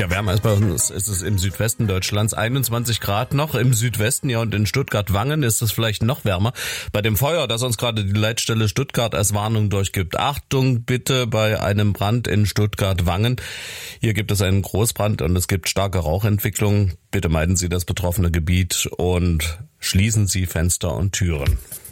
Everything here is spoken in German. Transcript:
Ja, wärmer ist bei uns, ist es im Südwesten Deutschlands 21 Grad noch. Im Südwesten, ja, und in Stuttgart-Wangen ist es vielleicht noch wärmer. Bei dem Feuer, das uns gerade die Leitstelle Stuttgart als Warnung durchgibt. Achtung bitte bei einem Brand in Stuttgart-Wangen. Hier gibt es einen Großbrand und es gibt starke Rauchentwicklung. Bitte meiden Sie das betroffene Gebiet und schließen Sie Fenster und Türen.